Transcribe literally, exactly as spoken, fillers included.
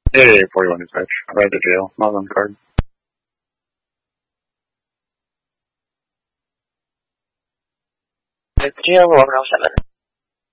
Yeah, yeah, forty-one dispatch. Arrived at jail. Not on the card. Jail, eleven oh seven.